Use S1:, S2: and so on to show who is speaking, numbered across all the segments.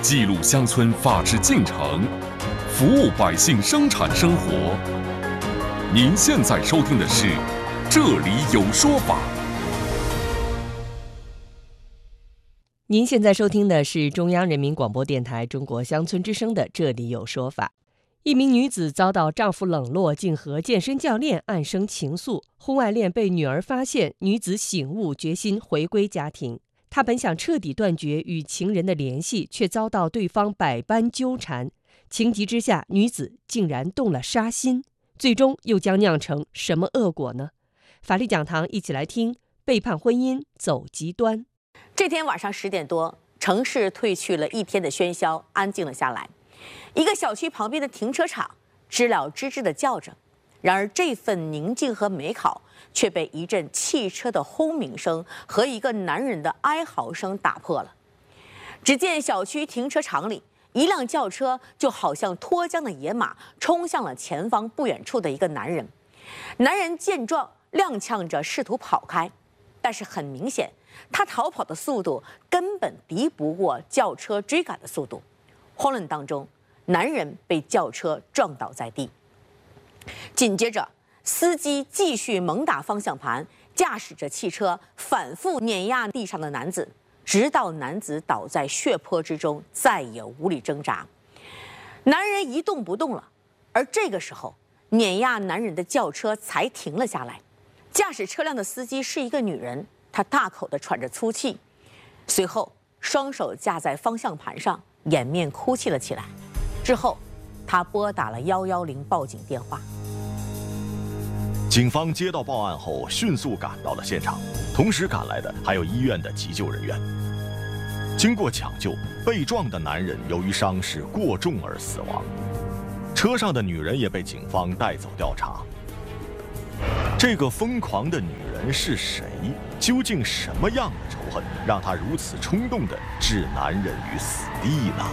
S1: 记录乡村法治进程，服务百姓生产生活。您现在收听的是《这里有说法》。
S2: 您现在收听的是中央人民广播电台中国乡村之声的《这里有说法》。一名女子遭到丈夫冷落，竟和健身教练暗生情愫。婚外恋被女儿发现，女子醒悟，决心回归家庭。她本想彻底断绝与情人的联系，却遭到对方百般纠缠。情急之下，女子竟然动了杀心，最终又将酿成什么恶果呢？法律讲堂一起来听：背叛婚姻走极端。
S3: 这天晚上10点多，城市褪去了一天的喧嚣，安静了下来。一个小区旁边的停车场，知了吱吱地叫着。然而，这份宁静和美好却被一阵汽车的轰鸣声和一个男人的哀嚎声打破了。只见小区停车场里，一辆轿车就好像脱缰的野马，冲向了前方不远处的一个男人。男人见状，踉跄着试图跑开，但是很明显，他逃跑的速度根本敌不过轿车追赶的速度。慌乱当中，男人被轿车撞倒在地。紧接着，司机继续猛打方向盘，驾驶着汽车反复碾压地上的男子，直到男子倒在血泊之中，再也无力挣扎。男人一动不动了，而这个时候，碾压男人的轿车才停了下来。驾驶车辆的司机是一个女人，她大口地喘着粗气，随后双手架在方向盘上，掩面哭泣了起来。之后，她拨打了110报警电话。
S4: 警方接到报案后，迅速赶到了现场，同时赶来的还有医院的急救人员。经过抢救，被撞的男人由于伤势过重而死亡，车上的女人也被警方带走调查。这个疯狂的女人是谁？究竟什么样的仇恨让她如此冲动地置男人于死地呢？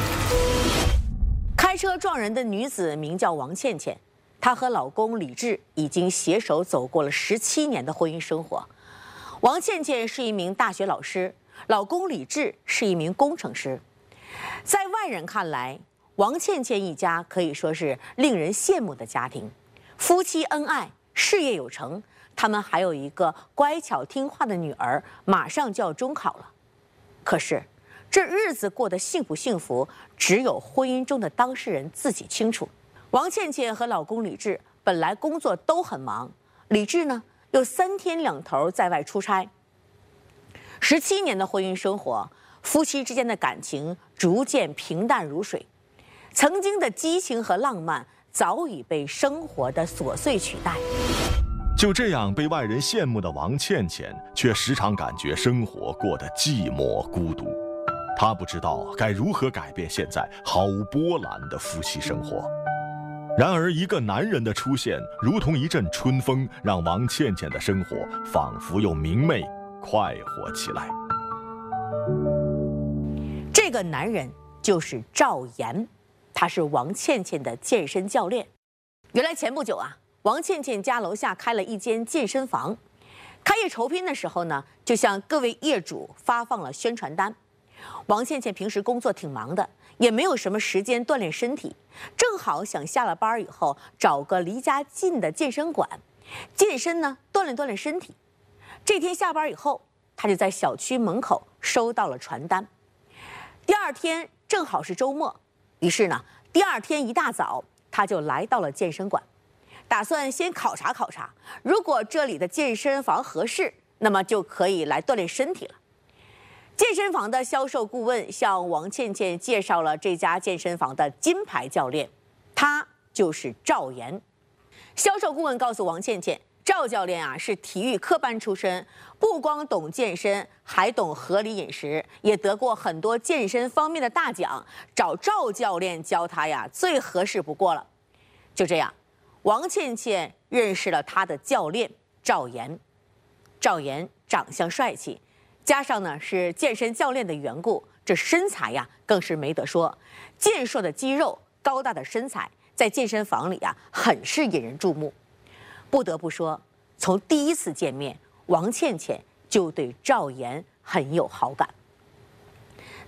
S3: 开车撞人的女子名叫王倩倩，她和老公李志已经携手走过了17年的婚姻生活。王倩倩是一名大学老师，老公李志是一名工程师。在外人看来，王倩倩一家可以说是令人羡慕的家庭，夫妻恩爱，事业有成，他们还有一个乖巧听话的女儿，马上就要中考了。可是，这日子过得幸不幸福，只有婚姻中的当事人自己清楚。王倩倩和老公李志本来工作都很忙，李志呢又3天2头在外出差。17年的婚姻生活，夫妻之间的感情逐渐平淡如水，曾经的激情和浪漫早已被生活的琐碎取代。
S4: 就这样被外人羡慕的王倩倩，却时常感觉生活过得寂寞孤独。她不知道该如何改变现在毫无波澜的夫妻生活。然而，一个男人的出现，如同一阵春风，让王倩倩的生活仿佛又明媚快活起来。
S3: 这个男人就是赵岩，他是王倩倩的健身教练。原来前不久啊，王倩倩家楼下开了一间健身房，开业酬宾的时候呢，就向各位业主发放了宣传单。王倩倩平时工作挺忙的，也没有什么时间锻炼身体，正好想下了班以后找个离家近的健身馆健身呢，锻炼锻炼身体。这天下班以后，她就在小区门口收到了传单。第二天正好是周末，于是呢，第二天一大早，她就来到了健身馆，打算先考察考察，如果这里的健身房合适，那么就可以来锻炼身体了。健身房的销售顾问向王倩倩介绍了这家健身房的金牌教练，他就是赵岩。销售顾问告诉王倩倩，赵教练啊是体育科班出身，不光懂健身，还懂合理饮食，也得过很多健身方面的大奖。找赵教练教他呀，最合适不过了。就这样，王倩倩认识了他的教练赵岩。赵岩长相帅气，加上呢是健身教练的缘故，这身材呀更是没得说，健硕的肌肉，高大的身材，在健身房里啊很是引人注目。不得不说，从第一次见面，王倩倩就对赵岩很有好感。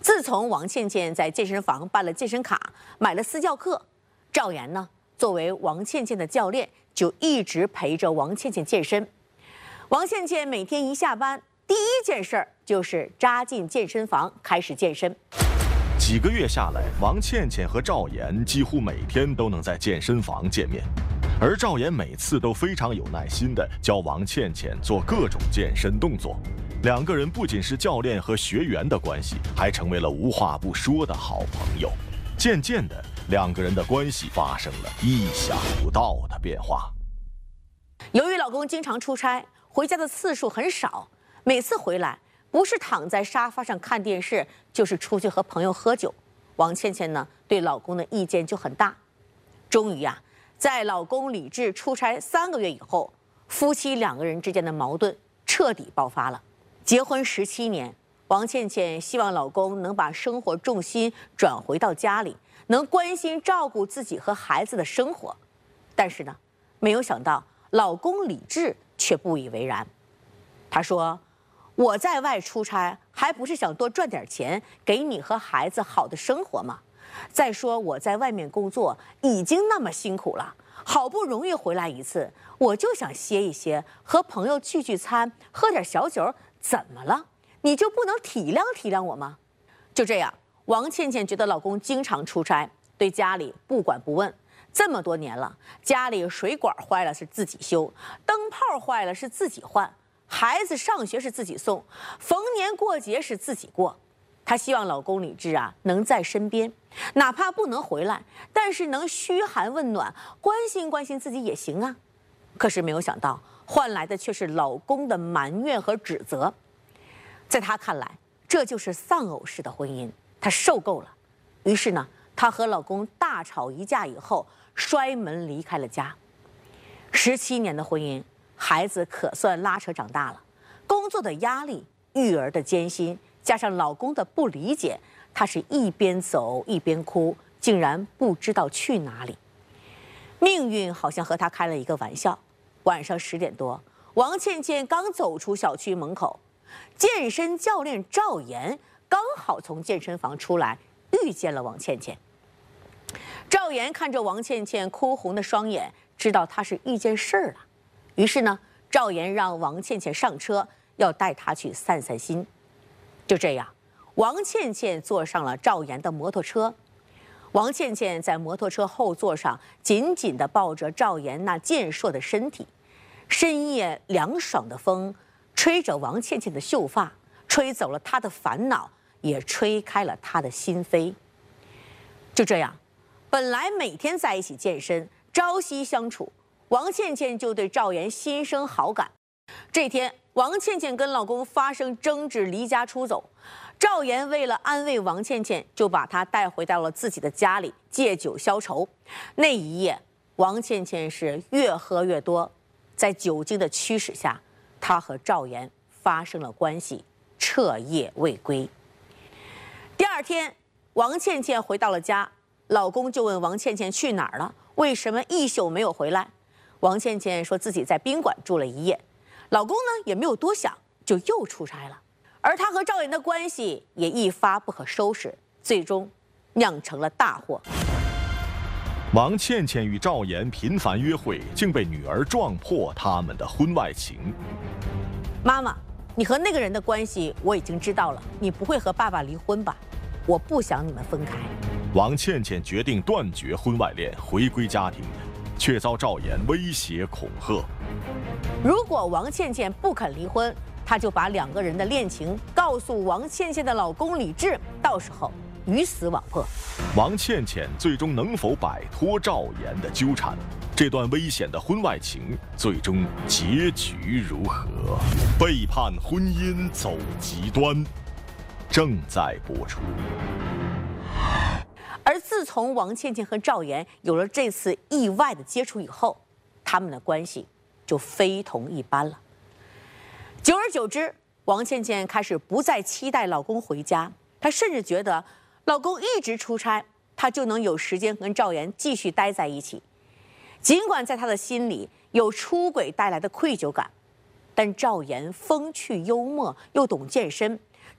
S3: 自从王倩倩在健身房办了健身卡，买了私教课，赵岩呢作为王倩倩的教练，就一直陪着王倩倩健身。王倩倩每天一下班，第一件事就是扎进健身房开始健身。
S4: 几个月下来，王倩倩和赵岩几乎每天都能在健身房见面，而赵岩每次都非常有耐心地教王倩倩做各种健身动作。两个人不仅是教练和学员的关系，还成为了无话不说的好朋友。渐渐的，两个人的关系发生了意想不到的变化。
S3: 由于老公经常出差，回家的次数很少，每次回来不是躺在沙发上看电视，就是出去和朋友喝酒。王倩倩呢，对老公的意见就很大。终于在老公李志出差3个月以后，夫妻两个人之间的矛盾彻底爆发了。结婚17年，王倩倩希望老公能把生活重心转回到家里，能关心照顾自己和孩子的生活。但是呢，没有想到老公李志却不以为然。他说：“我在外出差，还不是想多赚点钱，给你和孩子好的生活吗？再说我在外面工作已经那么辛苦了，好不容易回来一次，我就想歇一歇，和朋友聚聚餐，喝点小酒，怎么了？你就不能体谅体谅我吗？”就这样，王倩倩觉得老公经常出差，对家里不管不问。这么多年了，家里水管坏了是自己修，灯泡坏了是自己换，孩子上学是自己送，逢年过节是自己过。她希望老公李志能在身边，哪怕不能回来，但是能嘘寒问暖，关心关心自己也行啊。可是没有想到，换来的却是老公的埋怨和指责。在她看来，这就是丧偶式的婚姻，她受够了。于是呢，她和老公大吵一架以后，摔门离开了家。17年的婚姻，孩子可算拉扯长大了，工作的压力、育儿的艰辛，加上老公的不理解，她是一边走一边哭，竟然不知道去哪里。命运好像和她开了一个玩笑。晚上10点多，王倩倩刚走出小区门口，健身教练赵岩刚好从健身房出来，遇见了王倩倩。赵岩看着王倩倩哭红的双眼，知道她是遇见事儿了。于是呢，赵岩让王倩倩上车，要带她去散散心。就这样，王倩倩坐上了赵岩的摩托车。王倩倩在摩托车后座上紧紧地抱着赵岩那健硕的身体。深夜凉爽的风吹着王倩倩的秀发，吹走了她的烦恼，也吹开了她的心扉。就这样，本来每天在一起健身，朝夕相处，王倩倩就对赵岩心生好感。这天，王倩倩跟老公发生争执，离家出走。赵岩为了安慰王倩倩，就把她带回到了自己的家里，借酒消愁。那一夜，王倩倩是越喝越多，在酒精的驱使下，她和赵岩发生了关系，彻夜未归。第二天，王倩倩回到了家，老公就问王倩倩去哪儿了，为什么一宿没有回来？王倩倩说自己在宾馆住了一夜。老公呢也没有多想，就又出差了。而她和赵岩的关系也一发不可收拾，最终酿成了大祸。
S4: 王倩倩与赵岩频繁约会，竟被女儿撞破他们的婚外情。
S3: 妈妈，你和那个人的关系我已经知道了，你不会和爸爸离婚吧？我不想你们分开。
S4: 王倩倩决定断绝婚外恋，回归家庭，却遭赵岩威胁恐吓。
S3: 如果王倩倩不肯离婚，她就把2个人的恋情告诉王倩倩的老公李志，到时候鱼死网破。
S4: 王倩倩最终能否摆脱赵岩的纠缠？这段危险的婚外情最终结局如何？背叛婚姻走极端，正在播出。
S3: 而自从王倩倩和赵岩有了这次意外的接触以后，他们的关系就非同一般了。久而久之，王倩倩开始不再期待老公回家，她甚至觉得老公一直出差，她就能有时间跟赵岩继续待在一起。尽管在她的心里有出轨带来的愧疚感，但赵岩风趣幽默又懂健身，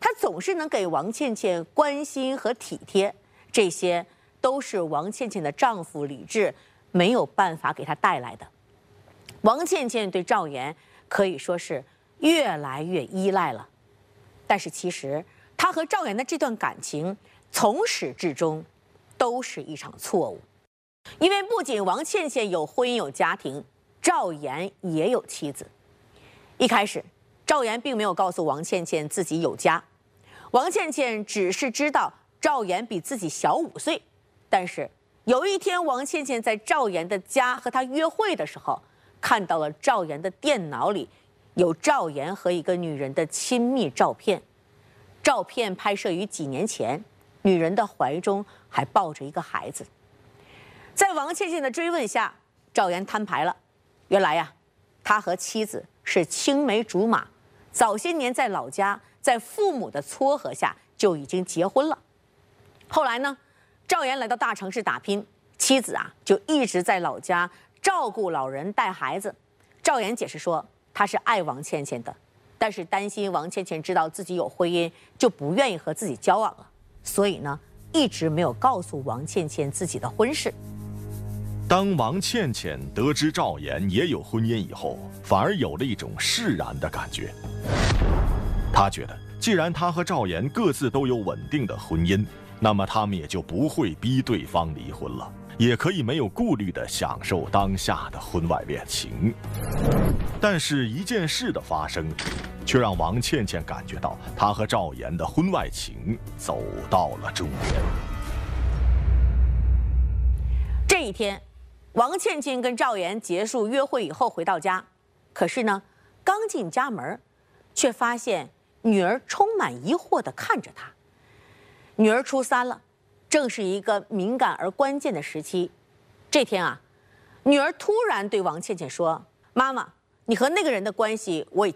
S3: 他总是能给王倩倩关心和体贴，这些都是王倩倩的丈夫李治没有办法给她带来的。王倩倩对赵岩可以说是越来越依赖了，但是其实她和赵岩的这段感情从始至终都是一场错误，因为不仅王倩倩有婚姻有家庭，赵岩也有妻子。一开始，赵岩并没有告诉王倩倩自己有家，王倩倩只是知道赵岩比自己小5岁，但是有一天，王倩倩在赵岩的家和他约会的时候，看到了赵岩的电脑里有赵岩和一个女人的亲密照片，照片拍摄于几年前，女人的怀中还抱着一个孩子。在王倩倩的追问下，赵岩摊牌了，原来呀，他和妻子是青梅竹马，早些年在老家，在父母的撮合下就已经结婚了。后来呢，赵岩来到大城市打拼，妻子就一直在老家照顾老人带孩子。赵岩解释说，他是爱王倩倩的，但是担心王倩倩知道自己有婚姻，就不愿意和自己交往了，所以呢，一直没有告诉王倩倩自己的婚事。
S4: 当王倩倩得知赵岩也有婚姻以后，反而有了一种释然的感觉。她觉得，既然她和赵岩各自都有稳定的婚姻，那么他们也就不会逼对方离婚了，也可以没有顾虑地享受当下的婚外恋情。但是一件事的发生，却让王倩倩感觉到她和赵岩的婚外情走到了终点。
S3: 这一天，王倩倩跟赵岩结束约会以后回到家，可是呢，刚进家门，却发现女儿充满疑惑地看着她。女儿初3了，正是一个敏感而关键的时期。这天女儿突然对王倩倩说：“妈妈，你和那个人的关系我已